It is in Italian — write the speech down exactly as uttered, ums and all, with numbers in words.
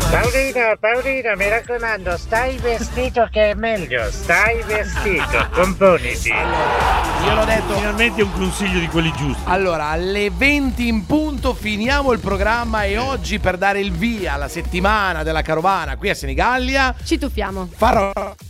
Paolino, Paolino, mi raccomando, stai vestito che è meglio, stai vestito, componiti. Io l'ho detto. Finalmente un consiglio di quelli giusti. Allora, alle venti in punto finiamo il programma e oggi per dare il via alla settimana della carovana qui a Senigallia ci tuffiamo. farò